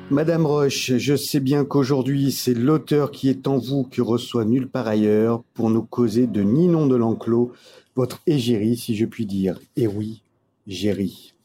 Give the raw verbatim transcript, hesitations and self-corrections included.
Madame Roche, je sais bien qu'aujourd'hui, c'est l'auteur qui est en vous qui reçoit nulle part ailleurs pour nous causer de Ninon de l'Enclos, votre égérie, si je puis dire. Et oui, Géry.